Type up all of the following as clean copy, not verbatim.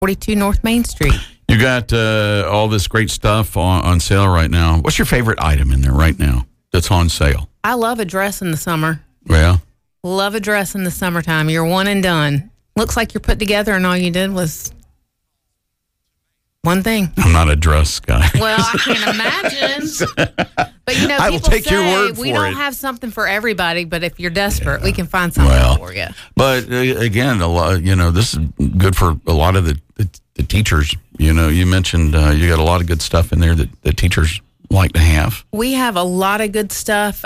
42 North Main Street. You got all this great stuff on sale right now. What's your favorite item in there right now that's on sale? I love a dress in the summer. Yeah. Love a dress in the summertime. You're one and done. Looks like you're put together and all you did was one thing. I'm not a dress guy. Well, I can't imagine. But, you know, I will people take say your word we for don't it. have something for everybody, but if you're desperate, we can find something for you. But again, a lot. This is good for a lot of the teachers. You mentioned you got a lot of good stuff in there that the teachers like to have. We have a lot of good stuff.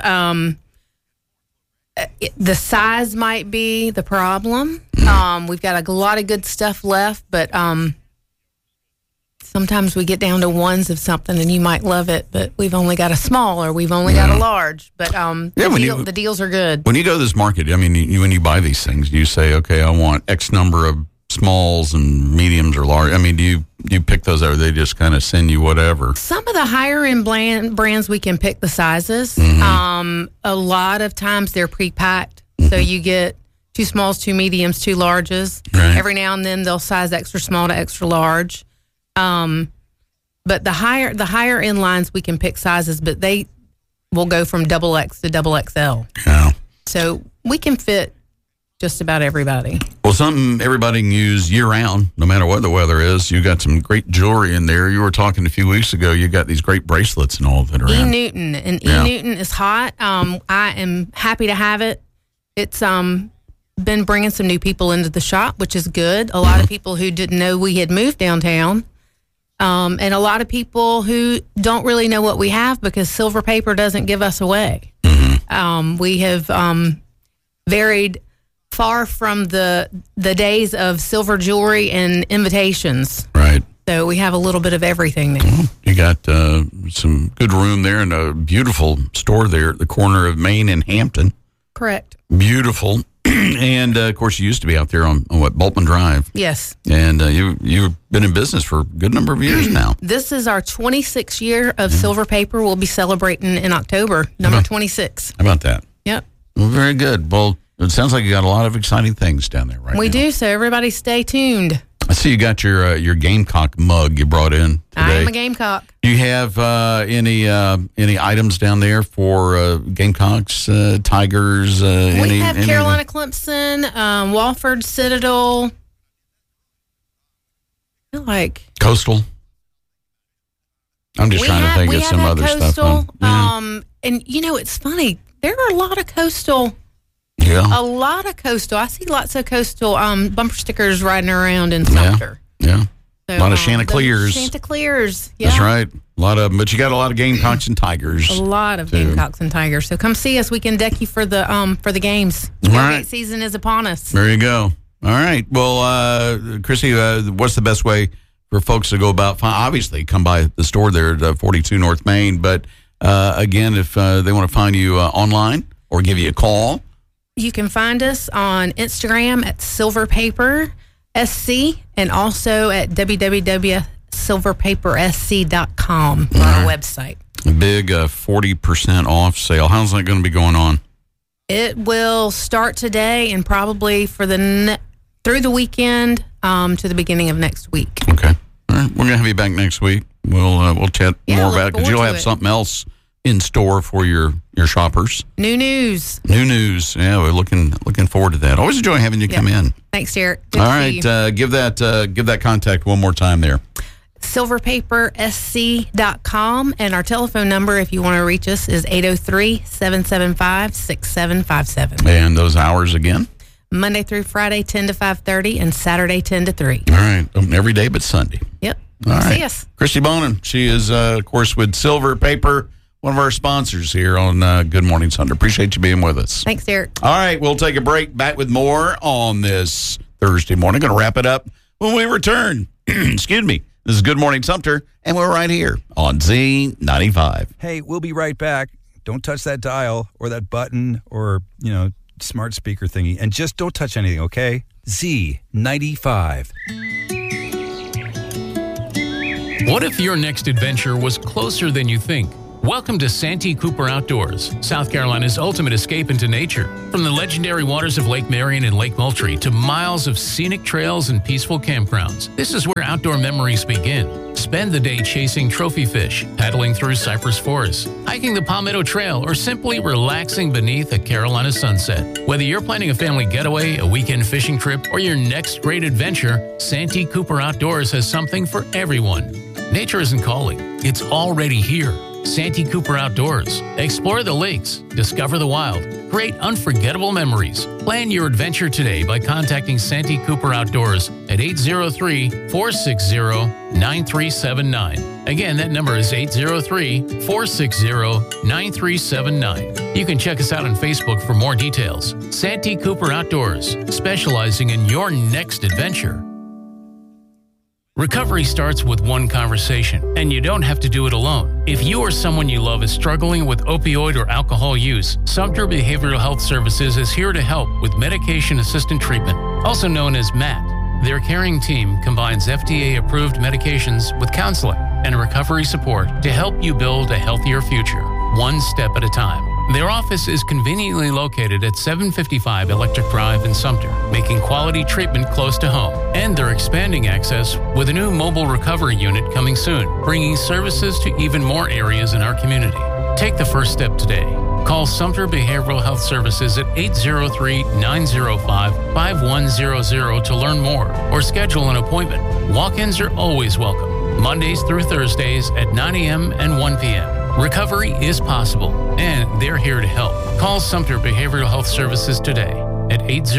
The size might be the problem. We've got a lot of good stuff left, but sometimes we get down to ones of something and you might love it, but we've only got a small or we've only got a large. But the deals are good. When you go to this market, I mean, when you buy these things, you say, okay, I want X number of smalls and mediums or large. I mean, do you pick those out or they just kind of send you whatever? Some of the higher end brands, we can pick the sizes. A lot of times they're pre-packed. So you get 2 smalls, 2 mediums, 2 larges. Right. Every now and then they'll size extra small to extra large. But the higher end lines, we can pick sizes, but they will go from XX to XXL. Yeah. So we can fit just about everybody. Well, something everybody can use year round, no matter what the weather is. You got some great jewelry in there. You were talking a few weeks ago. You got these great bracelets and all that are in. Newton, and Newton is hot. I am happy to have it. It's been bringing some new people into the shop, which is good. A lot of people who didn't know we had moved downtown. And a lot of people who don't really know what we have because Silver Paper doesn't give us away. We have varied far from the days of silver jewelry and invitations. Right. So we have a little bit of everything now. You got some good room there and a beautiful store there at the corner of Main and Hampton. Correct. Beautiful. And, of course, you used to be out there on Boltman Drive. Yes. And you've been in business for a good number of years now. This is our 26th year of Silver Paper. We'll be celebrating in October, number 26. How about that? Yep. Well, very good. Well, it sounds like you got a lot of exciting things down there right now. We do, so everybody stay tuned. I see you got your Gamecock mug you brought in today. I am a Gamecock. Do you have any items down there for Gamecocks, Tigers? We have Carolina Clemson, Wofford Citadel. I like Coastal. I'm just trying to think of some other Coastal, stuff. And it's funny. There are a lot of Coastal. Yeah. A lot of Coastal. I see lots of Coastal bumper stickers riding around in Sumter. Yeah. So, a lot of Chanticleers. Chanticleers, yeah. That's right. A lot of them. But you got a lot of Gamecocks and Tigers. A lot of Gamecocks and Tigers. So come see us. We can deck you for the games. All right. Tailgate season is upon us. There you go. All right. Well, Chrissy, what's the best way for folks to go about? Obviously, come by the store there at 42 North Main. But again, if they want to find you online or give you a call, you can find us on Instagram at Silver Paper SC and also at www.silverpapersc.com, our website. A big 40% off sale. How's that going to be going on? It will start today and probably for through the weekend to the beginning of next week. Okay. All right. We're going to have you back next week. We'll chat more about it because you'll have something else in store for your shoppers. New news. Yeah, we're looking forward to that. Always enjoy having you come in. Thanks, Derek. Good All to right, see you. give that contact one more time there. silverpapersc.com, and our telephone number, if you want to reach us, is 803-775-6757. And those hours again? Monday through Friday, 10 to 5:30, and Saturday, 10 to 3. All right, every day but Sunday. Yep. All right. See us. Christy Bonin, she is, of course, with Silver Paper, one of our sponsors here on Good Morning Thunder. Appreciate you being with us. Thanks, Derek. All right, we'll take a break. Back with more on this Thursday morning. Going to wrap it up when we return. Excuse me. This is Good Morning Sumter, and we're right here on Z95. Hey, we'll be right back. Don't touch that dial or that button or, smart speaker thingy. And just don't touch anything, okay? Z95. What if your next adventure was closer than you think? Welcome to Santee Cooper Outdoors, South Carolina's ultimate escape into nature. From the legendary waters of Lake Marion and Lake Moultrie to miles of scenic trails and peaceful campgrounds, this is where outdoor memories begin. Spend the day chasing trophy fish, paddling through cypress forests, hiking the Palmetto Trail, or simply relaxing beneath a Carolina sunset. Whether you're planning a family getaway, a weekend fishing trip, or your next great adventure, Santee Cooper Outdoors has something for everyone. Nature isn't calling, it's already here. Santee Cooper Outdoors. Explore the lakes, discover the wild, create unforgettable memories. Plan your adventure today by contacting Santee Cooper Outdoors at 803-460-9379. Again, that number is 803-460-9379. You can check us out on Facebook for more details. Santee Cooper Outdoors, specializing in your next adventure. Recovery starts with one conversation, and you don't have to do it alone. If you or someone you love is struggling with opioid or alcohol use, Sumter Behavioral Health Services is here to help with medication-assisted treatment, also known as MAT. Their caring team combines FDA-approved medications with counseling and recovery support to help you build a healthier future, one step at a time. Their office is conveniently located at 755 Electric Drive in Sumter, making quality treatment close to home. And they're expanding access with a new mobile recovery unit coming soon, bringing services to even more areas in our community. Take the first step today. Call Sumter Behavioral Health Services at 803-905-5100 to learn more or schedule an appointment. Walk-ins are always welcome, Mondays through Thursdays at 9 a.m. and 1 p.m. Recovery is possible, and they're here to help. Call Sumter Behavioral Health Services today at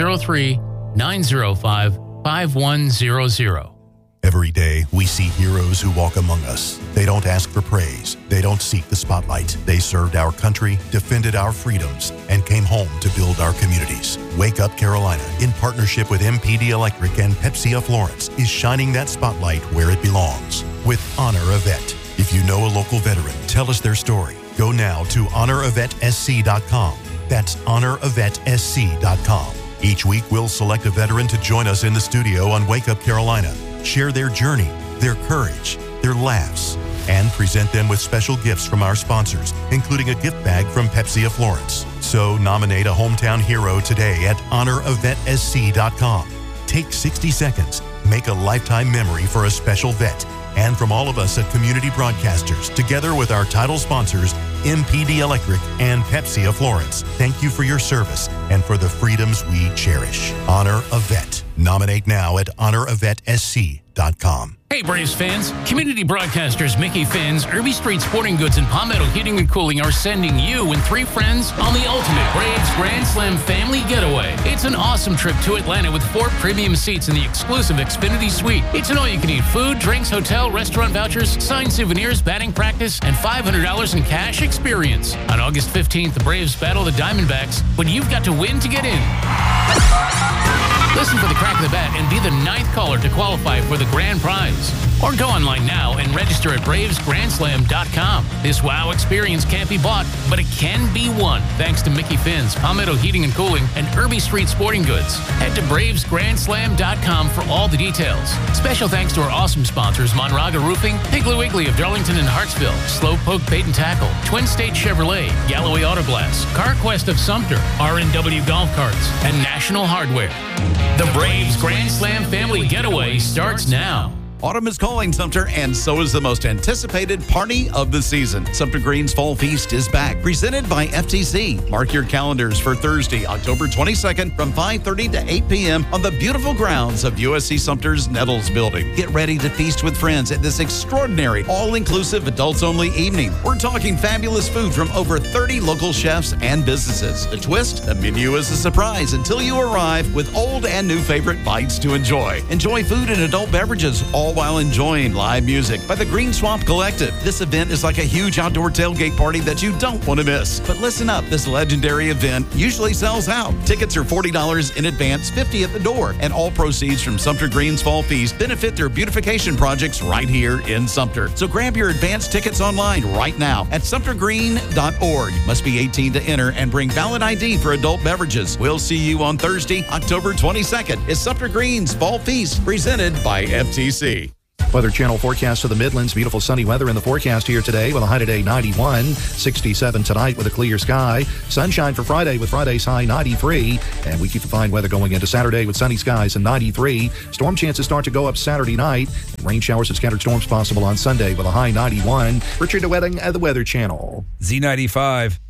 803-905-5100. Every day, we see heroes who walk among us. They don't ask for praise. They don't seek the spotlight. They served our country, defended our freedoms, and came home to build our communities. Wake Up Carolina, in partnership with MPD Electric and Pepsi of Florence, is shining that spotlight where it belongs with Honor a Vet. If you know a local veteran, tell us their story. Go now to honoravetSC.com. That's honoravetSC.com. Each week, we'll select a veteran to join us in the studio on Wake Up Carolina. Share their journey, their courage, their laughs, and present them with special gifts from our sponsors, including a gift bag from Pepsi of Florence. So nominate a hometown hero today at honoravetSC.com. Take 60 seconds. Make a lifetime memory for a special vet. And from all of us at Community Broadcasters, together with our title sponsors, MPD Electric and Pepsi of Florence, thank you for your service and for the freedoms we cherish. Honor a Vet. Nominate now at honoravetSC.com. Hey Braves fans, Community Broadcasters Mickey Finn's, Irby Street Sporting Goods, and Palmetto Heating and Cooling are sending you and 3 friends on the ultimate Braves Grand Slam family getaway. It's an awesome trip to Atlanta with 4 premium seats in the exclusive Xfinity Suite. It's an all-you-can-eat food, drinks, hotel, restaurant vouchers, signed souvenirs, batting practice, and $500 in cash experience. On August 15th, the Braves battle the Diamondbacks, but you've got to win to get in. Listen for the crack of the bat and be the 9th caller to qualify for the grand prize. Or go online now and register at BravesGrandSlam.com. This wow experience can't be bought, but it can be won thanks to Mickey Finn's, Palmetto Heating and Cooling, and Irby Street Sporting Goods. Head to BravesGrandSlam.com for all the details. Special thanks to our awesome sponsors, Monraga Roofing, Piggly Wiggly of Darlington and Hartsville, Slowpoke Bait and Tackle, Twin State Chevrolet, Galloway Auto Glass, CarQuest of Sumter, R&W Golf Carts, and National Hardware. The Braves Grand Slam Family Getaway starts now. Autumn is calling Sumter, and so is the most anticipated party of the season. Sumter Green's Fall Feast is back, presented by FTC. Mark your calendars for Thursday, October 22nd from 5:30 to 8 p.m. on the beautiful grounds of USC Sumter's Nettles Building. Get ready to feast with friends at this extraordinary, all-inclusive, adults-only evening. We're talking fabulous food from over 30 local chefs and businesses. The twist, the menu is a surprise until you arrive with old and new favorite bites to enjoy. Enjoy food and adult beverages, all while enjoying live music by the Green Swamp Collective. This event is like a huge outdoor tailgate party that you don't want to miss. But listen up, this legendary event usually sells out. Tickets are $40 in advance, $50 at the door, and all proceeds from Sumter Green's Fall Feast benefit their beautification projects right here in Sumter. So grab your advance tickets online right now at sumtergreen.org. Must be 18 to enter and bring valid ID for adult beverages. We'll see you on Thursday, October 22nd. It's Sumter Green's Fall Feast presented by FTC. Weather Channel forecast for the Midlands. Beautiful sunny weather in the forecast here today with a high today 91, 67 tonight with a clear sky. Sunshine for Friday with Friday's high 93. And we keep the fine weather going into Saturday with sunny skies and 93. Storm chances start to go up Saturday night. Rain showers and scattered storms possible on Sunday with a high 91. Richard DeWetting at the Weather Channel. Z95.